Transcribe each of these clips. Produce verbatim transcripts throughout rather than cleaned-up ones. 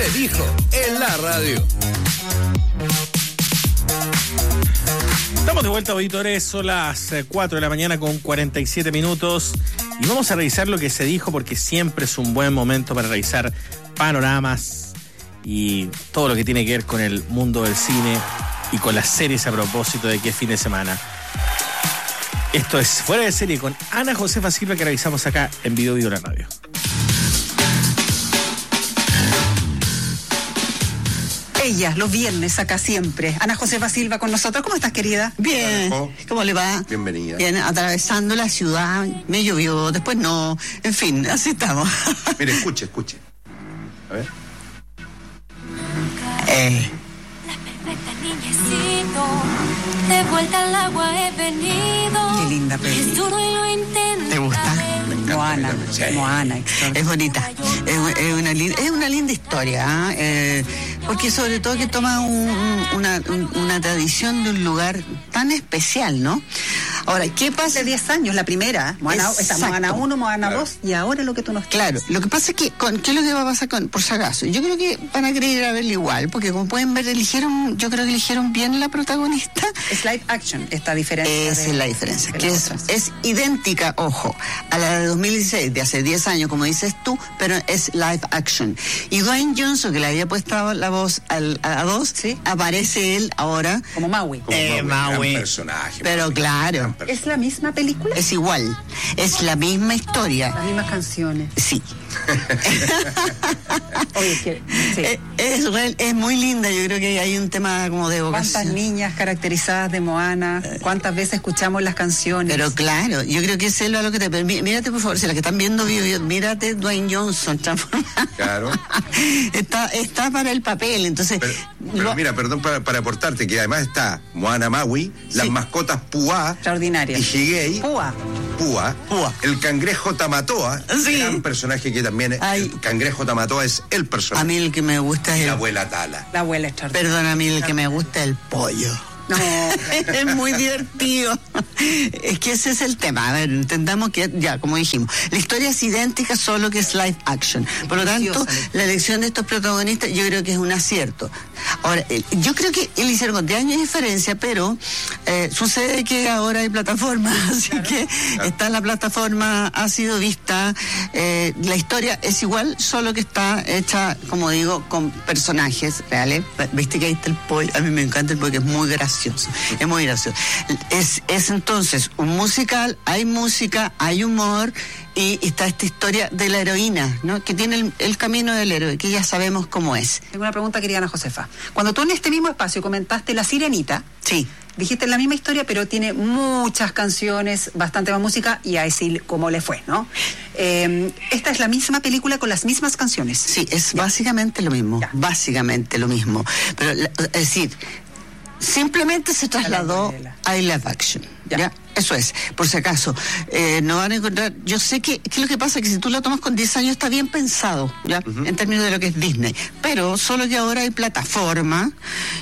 Se dijo en la radio. Estamos de vuelta, auditores, son las cuatro de la mañana con cuarenta y siete minutos y vamos a revisar lo que se dijo porque siempre es un buen momento para revisar panoramas y todo lo que tiene que ver con el mundo del cine y con las series a propósito de que es fin de semana. Esto es Fuera de Serie con Ana Josefa Silva que revisamos acá en Video Video la Radio. Ella, los viernes, acá siempre. Ana Josefa Silva con nosotros. ¿Cómo estás, querida? Bien. ¿Cómo le va? Bienvenida. Bien, atravesando la ciudad. Me llovió, después no. En fin, así estamos. Mire, escuche, escuche. A ver. Eh. La perfecta niñecito, de vuelta al agua he venido. Qué linda película. Es duro y lo intento. ¿Te gusta? Moana, Sí. Moana, Es bonita. Es, es, una, li- es una linda historia, ¿eh? Eh, porque sobre todo que toma un, una, un, una tradición de un lugar tan especial, ¿no? Ahora, ¿qué pasa? Hace diez años, la primera. Moana, está Exacto. Moana uno, Moana Claro. dos, y ahora lo que tú nos Claro, lo que pasa es que, con, ¿qué es lo que va a pasar con, por si acaso? Yo creo que van a querer ir a verla igual, porque como pueden ver, eligieron, yo creo que eligieron bien la protagonista. Es live action, esta diferencia. Esa de- es la diferencia, de que las es, otras. es idéntica, ojo, a la de dos mil dieciséis, de hace diez años, como dices tú, pero es live action. Y Dwayne Johnson, que le había puesto la voz al, a dos, Sí. aparece él ahora. Como Maui. Como Eh, Maui, Maui. gran personaje. Pero Maui, claro. gran personaje. ¿Es la misma película? Es igual, es la misma historia. Las mismas canciones. Sí. Oye, es que, sí. Eh, Es, real- es muy linda, yo creo que hay un tema como de ¿Cuántas vocación. niñas caracterizadas de Moana? ¿Cuántas veces escuchamos las canciones? Pero claro, yo creo que es lo que te permite. Mírate, por favor, si las que están viendo, video, video, mírate Dwayne Johnson transformado. Claro. está, está para el papel, entonces. Pero, pero lo- mira, perdón para, para aportarte, que además está Moana Maui, las Sí. mascotas Puá Extraordinaria. y Higei. Púa. Púa, Púa. el cangrejo Tamatoa, Sí. gran personaje que también es, Ay. el cangrejo Tamatoa es el a personaje. mí el que me gusta Y es la el. abuela Tala. La abuela extraordinaria. Perdón, a mí el que me gusta es el pollo. No, Es muy divertido. Es que ese es el tema. A ver, entendamos que, ya, como dijimos, la historia es idéntica, solo que es live action. Por lo tanto, Preciosa. la elección de estos protagonistas yo creo que es un acierto. Ahora, eh, yo creo que él hicieron con diez años de diferencia, pero eh, sucede que ahora hay plataformas, así que está en la plataforma, ha sido vista. Eh, la historia es igual, solo que está hecha, como digo, con personajes reales. Viste que ahí está el pollo. A mí me encanta el pollo, que es muy gracioso. Es muy gracioso. Es, es entonces un musical, hay música, hay humor y está esta historia de la heroína, ¿no? Que tiene el, el camino del héroe, que ya sabemos cómo es. tengo una pregunta, querida Ana Josefa. Cuando tú en este mismo espacio comentaste La Sirenita, Sí. dijiste la misma historia, pero tiene muchas canciones, bastante más música, y a decir cómo le fue, ¿no? Eh, esta es la misma película con las mismas canciones. Sí, es básicamente lo mismo, Ya. básicamente lo mismo. Pero, la- es decir, simplemente se trasladó novela. a live action. Ya. ¿Ya? Eso es, por si acaso. Eh, no van a encontrar. Yo sé que, que lo que pasa es que si tú la tomas con diez años está bien pensado, ¿ya? En términos de lo que es Disney. Pero solo que ahora hay plataforma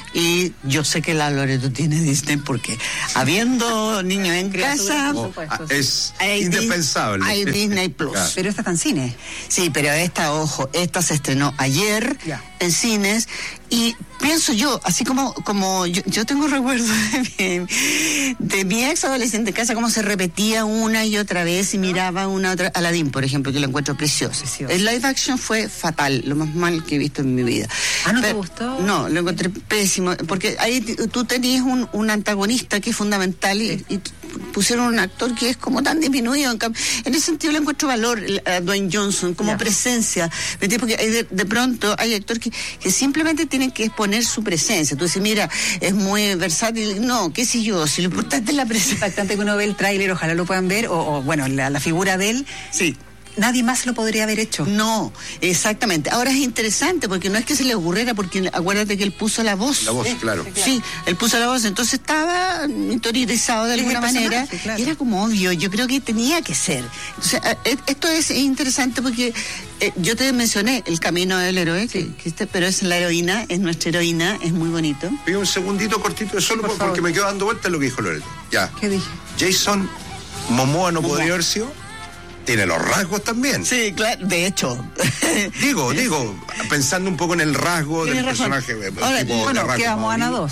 y yo sé que la Loreto tiene Disney porque habiendo niños en Criaturas, casa. por supuesto. Ah, es hay Dis- indispensable. Hay Disney Plus. Claro. Pero esta está en cine. Sí, pero esta, ojo, esta se estrenó ayer Ya. en cines y pienso yo, así como como yo, yo tengo recuerdos de mi, de mi ex adolescente en casa, cómo se repetía una y otra vez y miraba una otra. Aladín, por ejemplo, que lo encuentro precioso. Precioso. El live action fue fatal, lo más mal que he visto en mi vida. Ah, ¿no te gustó? No, lo encontré pésimo, porque ahí t- tú tenías un, un antagonista que es fundamental y, y pusieron un actor que es como tan disminuido. En, cam- en ese sentido le encuentro valor el- a Dwayne Johnson como Ya. presencia, ¿me entiendes? Porque hay de, de pronto hay actores que, que simplemente tienen que exponer su presencia. Tú dices, mira, es muy versátil. No, qué sé yo, si lo importante es la presencia. Impactante que uno ve el tráiler, ojalá lo puedan ver, o, o, bueno, la, la figura de él. Sí. Nadie más lo podría haber hecho. No, exactamente. Ahora es interesante porque no es que se le ocurriera, porque acuérdate que él puso la voz. La voz, claro. Sí, él puso la voz, entonces estaba interiorizado de Es el alguna manera personaje, claro. y era como obvio, yo creo que tenía que ser. Entonces, eh, esto es interesante porque eh, yo te mencioné el camino del héroe, que, que este, pero es la heroína, es nuestra heroína, es muy bonito. Pido un segundito cortito, solo Por por- favor. porque me quedo dando vueltas lo que dijo Loreto. Ya. ¿Qué dije? Jason Momoa no Momoa. podría haber sido tiene los rasgos también. Sí, claro, de hecho. Digo, digo, pensando un poco en el rasgo del Tienes razón. personaje. Ahora, tipo Bueno, de rasgo queda Moana Maui. dos.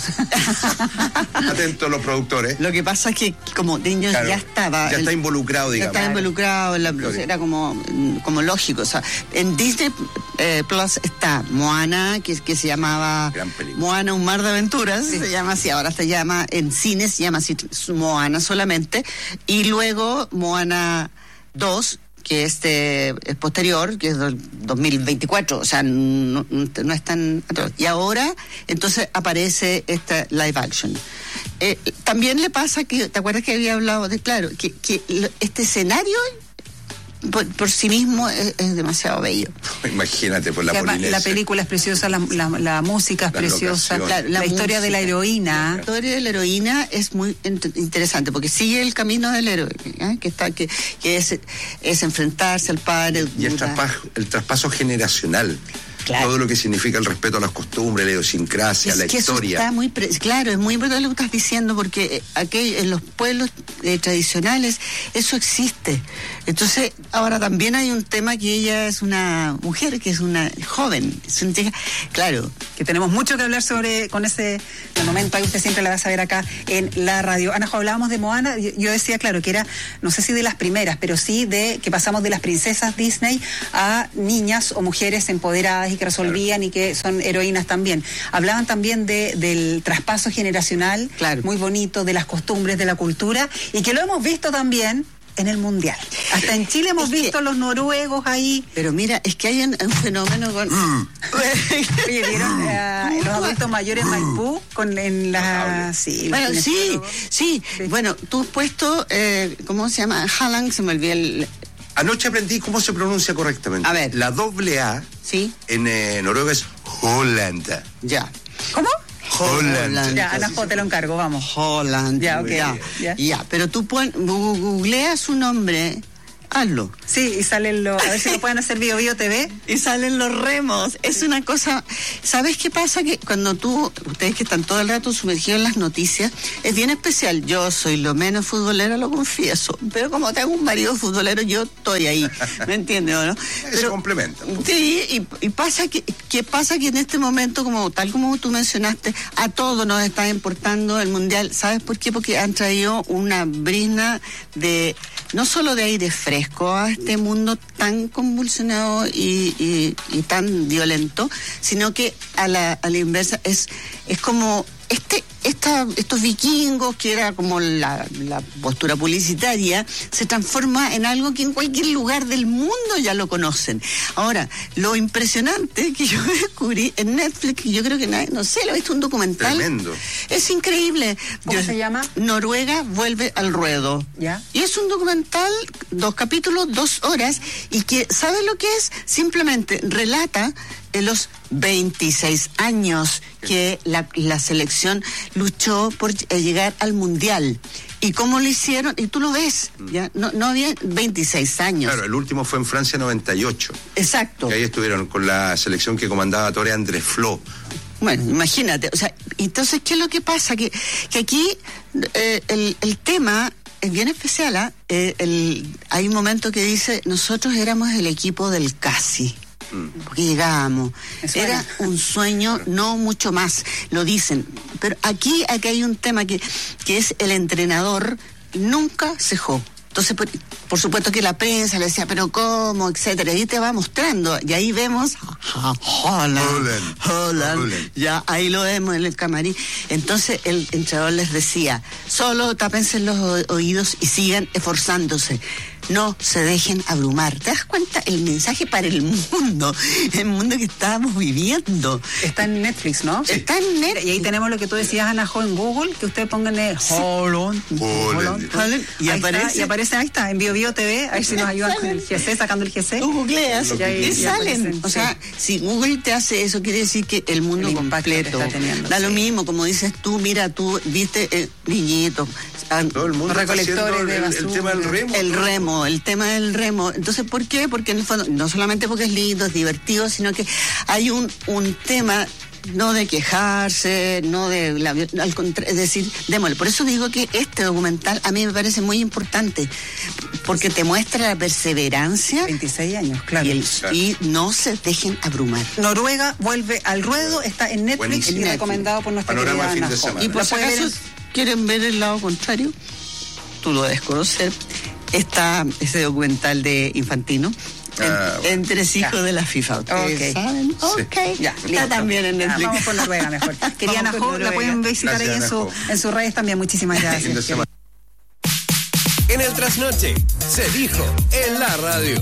Atentos los productores. Lo que pasa es que como niños Claro, ya estaba. ya el- está involucrado, ya digamos. estaba involucrado en la Historia. era como, como lógico. O sea, en Disney eh, Plus está Moana, que, que se llamaba Gran película. Moana, un mar de aventuras, se llama así, ahora se llama, en cine se llama así, Moana solamente, y luego Moana dos, que este es posterior, que es del dos mil veinticuatro, o sea, no, no es tan atroz. Y ahora, entonces, aparece esta live action. Eh, también le pasa que, ¿te acuerdas que había hablado de, claro, que, que lo- este escenario por, por sí mismo es, es demasiado bello. Imagínate, por la Que además, Polinesia. la película es preciosa, la, la, la música es Las preciosa, locaciones. Claro, la, la historia de la música. heroína. La historia de la heroína es muy int- interesante porque sigue el camino del héroe, ¿eh? que está que, que es, es enfrentarse al padre. Y el duda. traspaso, el traspaso generacional. Claro. Todo lo que significa el respeto a las costumbres, la idiosincrasia, Es la que eso historia. está muy pre- claro, es muy importante lo que estás diciendo porque eh, aquí en los pueblos eh, tradicionales eso existe. Entonces, ahora también hay un tema que ella es una mujer, que es una joven, es una chica, claro. Que tenemos mucho que hablar sobre con ese momento, ahí usted siempre la va a saber acá en la radio. Ana, hablábamos de Moana, yo, yo decía, claro, que era, no sé si de las primeras, pero sí de que pasamos de las princesas Disney a niñas o mujeres empoderadas y que resolvían y que son heroínas también. Hablaban también de, del traspaso generacional, Claro. muy bonito, de las costumbres, de la cultura, y que lo hemos visto también en el Mundial. Hasta en Chile hemos Es que- visto los noruegos ahí. Pero mira, es que hay un, un fenómeno con... Oye, ¿vieron eh, los adultos mayores en Maipú? Con, en la... Sí, Bueno, los sí, kinesiólogos. sí, Sí. Bueno, tú has puesto, eh, ¿cómo se llama? Haaland, se me olvidó el... Anoche aprendí cómo se pronuncia correctamente. A ver. La doble A Sí, en eh, noruego es Holland. ya. ¿Cómo? Holland. Ya, Ana Jo, te lo encargo, vamos. Holland. Ya, ok, Ya, ya. ya, pero tú pon, gu- googlea su nombre, hazlo. Sí, y salen los... A ver si lo pueden hacer Bio Bio T V. Y salen los remos. Es una cosa. ¿Sabes qué pasa? Que cuando tú, ustedes que están todo el rato sumergidos en las noticias, es bien especial. Yo soy lo menos futbolera, lo confieso. Pero como tengo un marido futbolero, yo estoy ahí. ¿Me entiendes o no? Se complementa. Sí, y, y pasa que, que pasa que en este momento, como tal como tú mencionaste, a todos nos está importando el mundial. ¿Sabes por qué? Porque han traído una brisna de no solo de aire fresco a este mundo tan convulsionado y, y, y tan violento, sino que a la, a la inversa es, es como este, esta, estos vikingos, que era como la, la postura publicitaria, se transforma en algo que en cualquier lugar del mundo ya lo conocen. Ahora, lo impresionante que yo descubrí en Netflix, que yo creo que nadie, no sé, lo he visto un documental. Tremendo. Es increíble. ¿Cómo Yo- se llama? Noruega vuelve al ruedo. Ya. Y es un documental, dos capítulos, dos horas, y que, ¿sabes lo que es? Simplemente relata en los veintiséis años que la, la selección luchó por eh, llegar al Mundial. ¿Y cómo lo hicieron? Y tú lo ves, ya no, no había veintiséis años. Claro, el último fue en Francia noventa y ocho. Exacto. Que ahí estuvieron con la selección que comandaba Tore André Flo. Bueno, imagínate, o sea, entonces, ¿qué es lo que pasa? Que, que aquí eh, el, el tema es bien especial, ¿ah? Eh, el, hay un momento que dice, nosotros éramos el equipo del casi. Porque llegábamos. Me suena. Era un sueño, no mucho más, lo dicen. Pero aquí, aquí hay un tema que, que es el entrenador nunca cejó. Entonces, por, por supuesto que la prensa le decía, pero ¿cómo? Etcétera. Y te va mostrando. Y ahí vemos a Holland, Holland. Holland. Holland. Ya ahí lo vemos en el camarín. Entonces el entrenador les decía, solo tápense los o- oídos y sigan esforzándose. No se dejen abrumar. ¿Te das cuenta? El mensaje para el mundo, el mundo que estábamos viviendo. Está en Netflix, ¿no? Está en Netflix. Y ahí tenemos lo que tú decías, Ana Jo, en Google, que ustedes pongan eh, Holland. Holland. Holland, y Ahí aparece. está, y aparece, ahí está, en Bio Bio T V, ahí sí nos ayudan con el G C, sacando el G C. Tú googleas Y ahí- y y salen. aparecen, O sea, si Google te hace eso, quiere decir que el mundo El impacto que completo. está teniendo, Da lo sí. mismo, como dices tú, mira, tú viste eh, niñitos. ah, Todo el mundo Los está haciendo recolectores el, de el basura. tema del remo. El ¿no? remo, el tema del remo. Entonces, ¿por qué? Porque en el fondo, no solamente porque es lindo, es divertido, sino que hay un, un tema no de quejarse, no de la, al contrario, es decir, démosle. Por eso digo que este documental a mí me parece muy importante, porque te muestra la perseverancia. veintiséis años, claro. Y, el, y no se dejen abrumar. Noruega vuelve al ruedo, está en Netflix Buenísimo. y recomendado por nuestra Panorama querida fin Ana de Jo. semana. Y por si La puede ver acaso en- quieren ver el lado contrario, tú lo debes conocer, está ese documental de Infantino. Ah, en, bueno. en Tres hijos Ya. de la FIFA. ¿Ustedes Ok. saben? Sí. Ok. Ya, Está listo. también en Ya, Netflix. vamos por Noruega mejor. Querida Ana Vamos por Jo, la Noruega. pueden visitar Gracias, ahí en, Ana su, Jo. en sus redes también. Muchísimas Fin de gracias. semana. En el trasnoche, se dijo en la radio.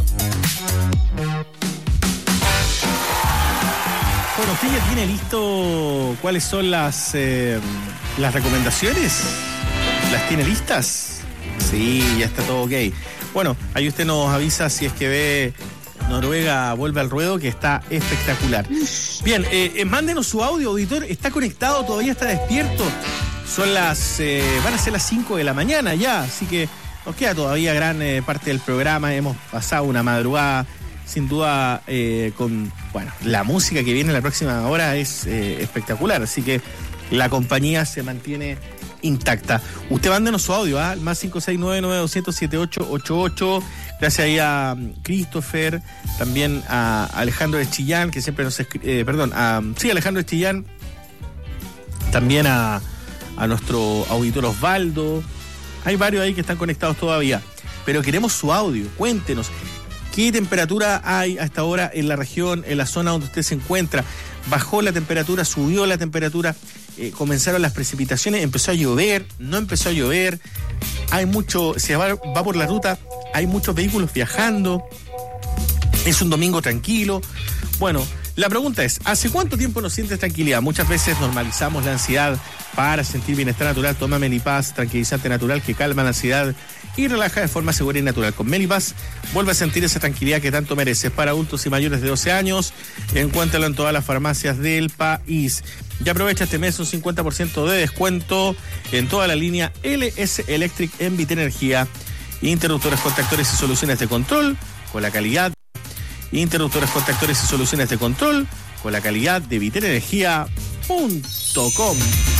Bueno, ¿usted ya tiene listo cuáles son las, eh, las recomendaciones? ¿Las tiene listas? Sí, ya está todo ok. Bueno, ahí usted nos avisa si es que ve Noruega vuelve al ruedo, que está espectacular. Bien, eh, eh, mándenos su audio, auditor. ¿Está conectado? ¿Todavía está despierto? Son las... Eh, van a ser las cinco de la mañana ya, así que nos queda todavía gran eh, parte del programa. Hemos pasado una madrugada, sin duda, eh, con... Bueno, la música que viene la próxima hora es eh, espectacular, así que la compañía se mantiene intacta. Usted mándenos su audio, ¿ah? Más cinco seis nueve nueve dos cero cero siete ocho ocho ocho. Gracias ahí a um, Christopher, también a Alejandro de Chillán, que siempre nos escribe, eh, perdón, a, sí, Alejandro de Chillán, también a, a nuestro auditor Osvaldo. Hay varios ahí que están conectados todavía, pero queremos su audio. Cuéntenos, ¿qué temperatura hay a esta hora en la región, en la zona donde usted se encuentra? ¿Bajó la temperatura? ¿Subió la temperatura? Eh, ¿Comenzaron las precipitaciones? ¿Empezó a llover? ¿No empezó a llover? Hay mucho, se va, va por la ruta, hay muchos vehículos viajando. Es un domingo tranquilo. Bueno, la pregunta es, ¿hace cuánto tiempo no sientes tranquilidad? Muchas veces normalizamos la ansiedad. Para sentir bienestar natural, toma Melipaz, tranquilizante natural que calma la ansiedad y relaja de forma segura y natural. Con Melipaz, vuelve a sentir esa tranquilidad que tanto mereces. Para adultos y mayores de doce años, encuéntralo en todas las farmacias del país. Ya aprovecha este mes un cincuenta por ciento de descuento en toda la línea L S Electric en Vitenergia. Interruptores, contactores y soluciones de control con la calidad. Interruptores, contactores y soluciones de control con la calidad de viterenergia punto com.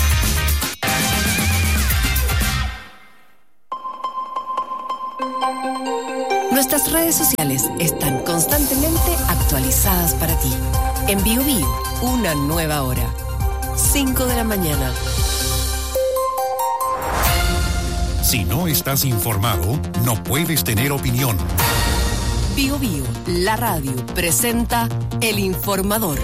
Nuestras redes sociales están constantemente actualizadas para ti. En Bio Bio, una nueva hora. cinco de la mañana. Si no estás informado, no puedes tener opinión. Bio Bio, la radio, presenta El Informador.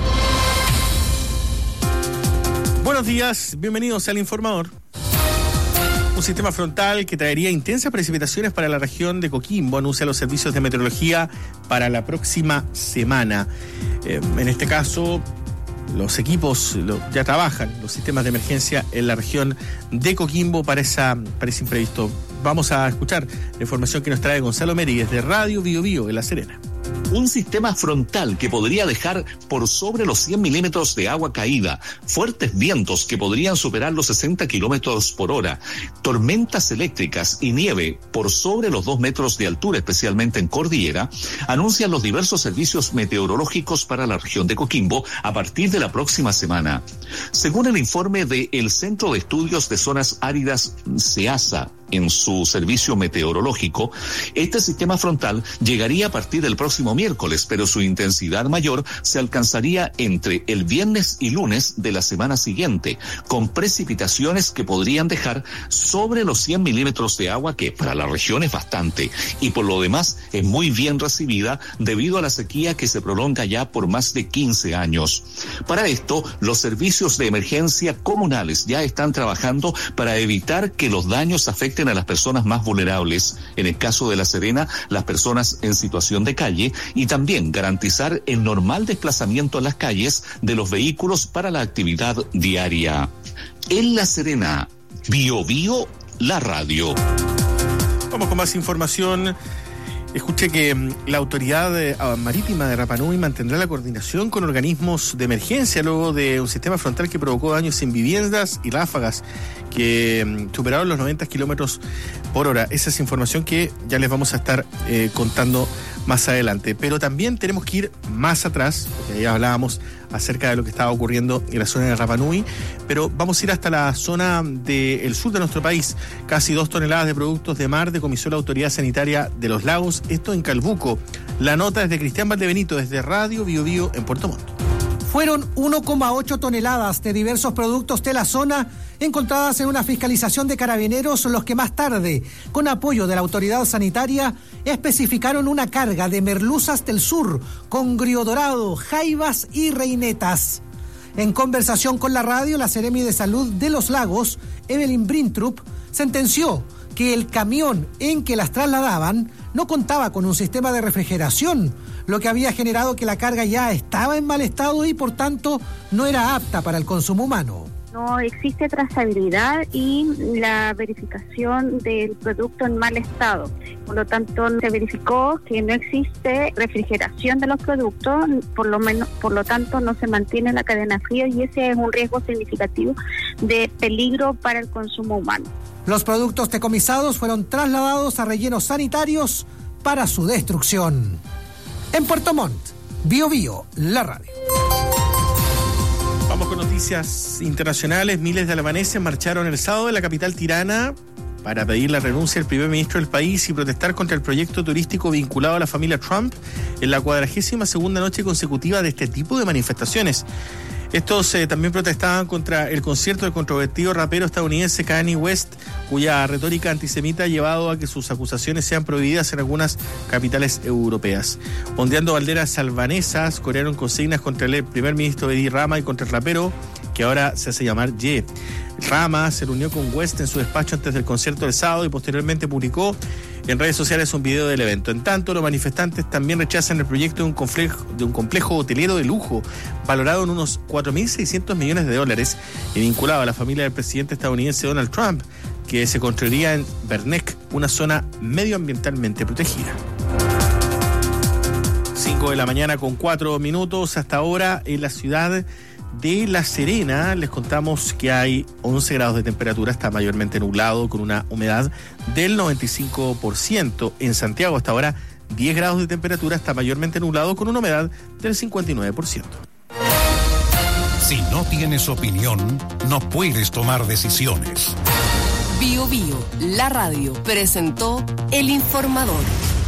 Buenos días, bienvenidos al Informador. Un sistema frontal que traería intensas precipitaciones para la región de Coquimbo anuncia los servicios de meteorología para la próxima semana. Eh, en este caso, los equipos lo, ya trabajan, los sistemas de emergencia en la región de Coquimbo para, esa, para ese imprevisto. Vamos a escuchar la información que nos trae Gonzalo Meri desde Radio Bio Bio en La Serena. Un sistema frontal que podría dejar por sobre los cien milímetros de agua caída, fuertes vientos que podrían superar los sesenta kilómetros por hora, tormentas eléctricas y nieve por sobre los dos metros de altura, especialmente en cordillera, anuncian los diversos servicios meteorológicos para la región de Coquimbo a partir de la próxima semana. Según el informe del Centro de Estudios de Zonas Áridas, CEASA, en su servicio meteorológico, este sistema frontal llegaría a partir del próximo miércoles, pero su intensidad mayor se alcanzaría entre el viernes y lunes de la semana siguiente, con precipitaciones que podrían dejar sobre los cien milímetros de agua, que para la región es bastante, y por lo demás es muy bien recibida debido a la sequía que se prolonga ya por más de quince años. Para esto, los servicios de emergencia comunales ya están trabajando para evitar que los daños afecten a las personas más vulnerables, en el caso de La Serena, las personas en situación de calle, y también garantizar el normal desplazamiento en las calles de los vehículos para la actividad diaria. En La Serena, Bio Bio, la radio. Vamos con más información. Escuché que la autoridad marítima de Rapa Nui mantendrá la coordinación con organismos de emergencia luego de un sistema frontal que provocó daños en viviendas y ráfagas que superaron los noventa kilómetros por hora. Esa es información que ya les vamos a estar eh, contando más adelante. Pero también tenemos que ir más atrás, porque ya hablábamos acerca de lo que estaba ocurriendo en la zona de Rapa Nui, pero vamos a ir hasta la zona del sur de nuestro país. Casi dos toneladas de productos de mar decomisó la Autoridad Sanitaria de los Lagos, esto en Calbuco. La nota es de Cristian Valdebenito, desde Radio Bio Bio en Puerto Montt. Fueron uno coma ocho toneladas de diversos productos de la zona encontradas en una fiscalización de carabineros, los que más tarde, con apoyo de la autoridad sanitaria, especificaron una carga de merluzas del sur con grillo dorado, jaivas y reinetas. En conversación con la radio, la Seremi de Salud de los Lagos, Evelyn Brintrup, sentenció que el camión en que las trasladaban no contaba con un sistema de refrigeración, lo que había generado que la carga ya estaba en mal estado y por tanto no era apta para el consumo humano. No existe trazabilidad y la verificación del producto en mal estado. Por lo tanto, se verificó que no existe refrigeración de los productos, por lo menos, por lo tanto, no se mantiene la cadena fría y ese es un riesgo significativo de peligro para el consumo humano. Los productos decomisados fueron trasladados a rellenos sanitarios para su destrucción. En Puerto Montt, Bio Bio, la radio. Vamos con noticias internacionales. Miles de albaneses marcharon el sábado en la capital tirana para pedir la renuncia del primer ministro del país y protestar contra el proyecto turístico vinculado a la familia Trump en la cuadragésima segunda noche consecutiva de este tipo de manifestaciones. Estos eh, también protestaban contra el concierto del controvertido rapero estadounidense Kanye West, cuya retórica antisemita ha llevado a que sus acusaciones sean prohibidas en algunas capitales europeas. Ondeando banderas albanesas, corearon consignas contra el primer ministro Edi Rama y contra el rapero, que ahora se hace llamar Ye. Rama se reunió con West en su despacho antes del concierto del sábado y posteriormente publicó en redes sociales un video del evento. En tanto, los manifestantes también rechazan el proyecto de un complejo, de un complejo hotelero de lujo valorado en unos cuatro mil seiscientos millones de dólares y vinculado a la familia del presidente estadounidense Donald Trump, que se construiría en Berneck, una zona medioambientalmente protegida. cinco de la mañana con cuatro minutos. Hasta ahora en la ciudad de La Serena les contamos que hay once grados de temperatura, está mayormente nublado con una humedad del noventa y cinco por ciento. En Santiago hasta ahora diez grados de temperatura, está mayormente nublado con una humedad del cincuenta y nueve por ciento. Si no tienes opinión, no puedes tomar decisiones. Bio Bio, la radio, presentó El Informador.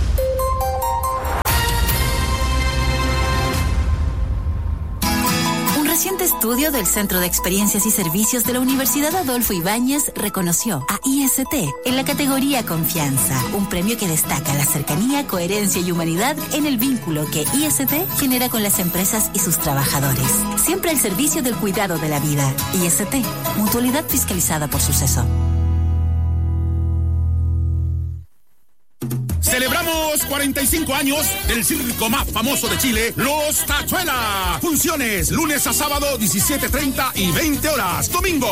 Un reciente estudio del Centro de Experiencias y Servicios de la Universidad Adolfo Ibáñez reconoció a I S T en la categoría Confianza, un premio que destaca la cercanía, coherencia y humanidad en el vínculo que I S T genera con las empresas y sus trabajadores. Siempre al servicio del cuidado de la vida. I S T, mutualidad fiscalizada por Suceso. Celebramos cuarenta y cinco años del circo más famoso de Chile, Los Tachuelas. Funciones lunes a sábado, diecisiete treinta y veinte horas. Domingo,